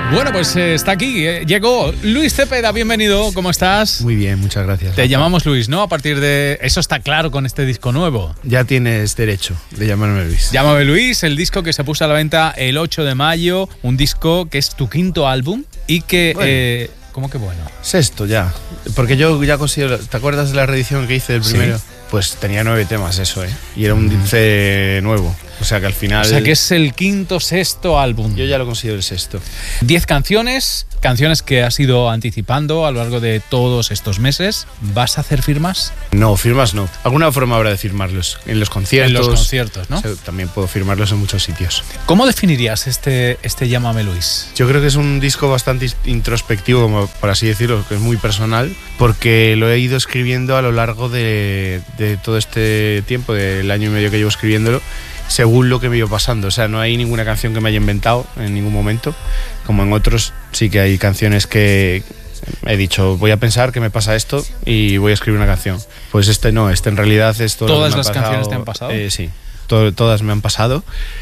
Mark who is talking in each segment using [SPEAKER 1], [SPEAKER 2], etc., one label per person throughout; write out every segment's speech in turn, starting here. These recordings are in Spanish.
[SPEAKER 1] Bueno, pues está aquí, llegó Luis Cepeda, bienvenido, ¿cómo estás?
[SPEAKER 2] Muy bien, muchas gracias.
[SPEAKER 1] Te llamamos Luis, ¿no? A partir de... Eso está claro con este disco nuevo.
[SPEAKER 2] Ya tienes derecho de llamarme Luis.
[SPEAKER 1] Llámame Luis, el disco que se puso a la venta el 8 de mayo, un disco que es tu quinto álbum y que...
[SPEAKER 2] Bueno.
[SPEAKER 1] ¿Cómo que bueno?
[SPEAKER 2] Sexto ya, porque yo ya considero... ¿Te acuerdas de la reedición que hice del primero?
[SPEAKER 1] Sí.
[SPEAKER 2] Pues tenía 9 temas eso, y era un disco nuevo. O sea que al final...
[SPEAKER 1] O sea que es el quinto, sexto álbum.
[SPEAKER 2] Yo ya lo considero el sexto.
[SPEAKER 1] 10 canciones que has ido anticipando a lo largo de todos estos meses. ¿Vas a hacer firmas?
[SPEAKER 2] No, firmas no. Alguna forma habrá de firmarlos. En los conciertos.
[SPEAKER 1] En los conciertos, ¿no?
[SPEAKER 2] O sea, también puedo firmarlos en muchos sitios.
[SPEAKER 1] ¿Cómo definirías este Llámame Luis?
[SPEAKER 2] Yo creo que es un disco bastante introspectivo, como por así decirlo, que es muy personal, porque lo he ido escribiendo a lo largo de todo este tiempo, del año y medio que llevo escribiéndolo, según lo que me iba pasando. O sea, no hay ninguna canción que me haya inventado en ningún momento. Como en otros, sí que hay canciones que he dicho, voy a pensar que me pasa esto y voy a escribir una canción. Pues no, en realidad es todo.
[SPEAKER 1] ¿Todas las canciones te han pasado?
[SPEAKER 2] Sí, todas me han pasado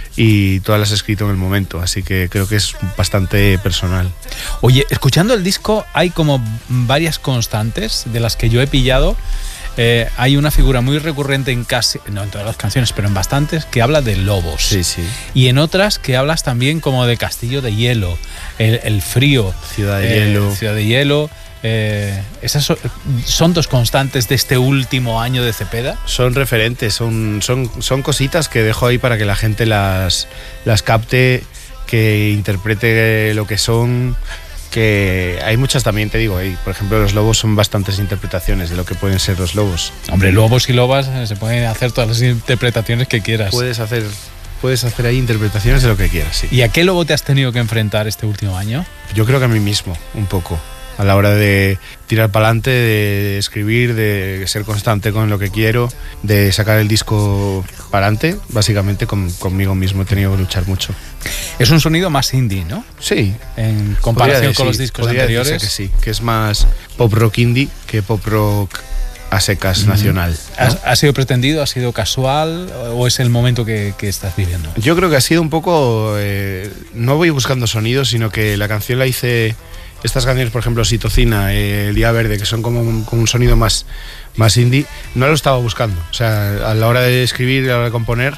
[SPEAKER 2] y todas las he escrito en el momento, así que creo que es bastante personal.
[SPEAKER 1] Oye, escuchando el disco hay como varias constantes de las que yo he pillado. Hay una figura muy recurrente en casi, no en todas las canciones, pero en bastantes, que habla de lobos.
[SPEAKER 2] Sí, sí.
[SPEAKER 1] Y en otras que hablas también como de castillo de hielo, el frío.
[SPEAKER 2] Ciudad de hielo.
[SPEAKER 1] Ciudad de hielo. ¿Esas son dos constantes de este último año de Cepeda?
[SPEAKER 2] Son referentes, son cositas que dejo ahí para que la gente las capte, que interprete lo que son. Que hay muchas también, te digo, por ejemplo, los lobos son bastantes interpretaciones de lo que pueden ser los lobos.
[SPEAKER 1] Hombre, lobos y lobas se pueden hacer todas las interpretaciones que quieras.
[SPEAKER 2] Puedes hacer ahí interpretaciones de lo que quieras, sí.
[SPEAKER 1] ¿Y a qué lobo te has tenido que enfrentar este último año?
[SPEAKER 2] Yo creo que a mí mismo, un poco. A la hora de tirar para adelante, de escribir, de ser constante con lo que quiero, de sacar el disco para adelante, básicamente conmigo mismo he tenido que luchar mucho.
[SPEAKER 1] Es un sonido más indie, ¿no?
[SPEAKER 2] Sí.
[SPEAKER 1] En comparación con los discos anteriores.
[SPEAKER 2] Que sí, que es más pop rock indie que pop rock a secas nacional, ¿no?
[SPEAKER 1] ¿Ha sido pretendido? ¿Ha sido casual? ¿O es el momento que estás viviendo?
[SPEAKER 2] Yo creo que ha sido un poco... no voy buscando sonidos, sino que la canción la hice... Estas canciones, por ejemplo, Citocina, El Día Verde, que son como un sonido más indie, no lo estaba buscando. O sea, a la hora de escribir, a la hora de componer,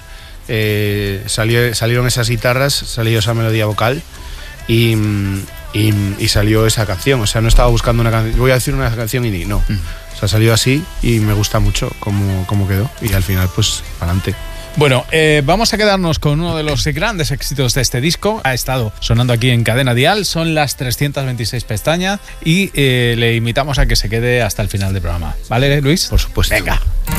[SPEAKER 2] salieron esas guitarras, salió esa melodía vocal y salió esa canción. O sea, no estaba buscando una canción, voy a decir una canción indie, no. O sea, salió así y me gusta mucho cómo quedó. Y al final, pues, para adelante.
[SPEAKER 1] Bueno, vamos a quedarnos con uno de los grandes éxitos de este disco. Ha estado sonando aquí en Cadena Dial, son las 326 pestañas y le invitamos a que se quede hasta el final del programa. ¿Vale, Luis?
[SPEAKER 2] Por supuesto.
[SPEAKER 1] Venga.